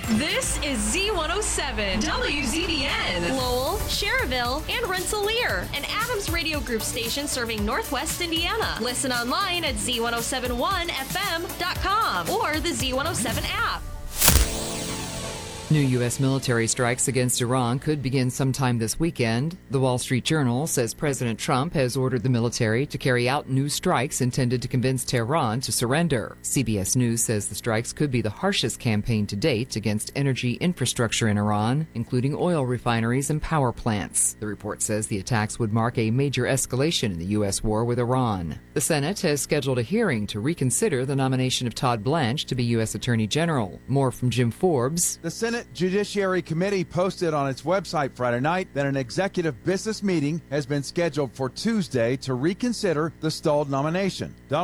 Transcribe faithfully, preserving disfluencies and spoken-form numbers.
This is Z one oh seven, W Z B N, Lowell, Cherville, and Rensselaer, an Adams Radio Group station serving Northwest Indiana. Listen online at Z one oh seven one F M dot com or the Z one oh seven app. New U S military strikes against Iran could begin sometime this weekend. The Wall Street Journal says President Trump has ordered the military to carry out new strikes intended to convince Tehran to surrender. C B S News says the strikes could be the harshest campaign to date against energy infrastructure in Iran, including oil refineries and power plants. The report says the attacks would mark a major escalation in the U S war with Iran. The Senate has scheduled a hearing to reconsider the nomination of Todd Blanche to be U S Attorney General. More from Jim Forbes. The Senate Judiciary Committee posted on its website Friday night that an executive business meeting has been scheduled for Tuesday to reconsider the stalled nomination. Donald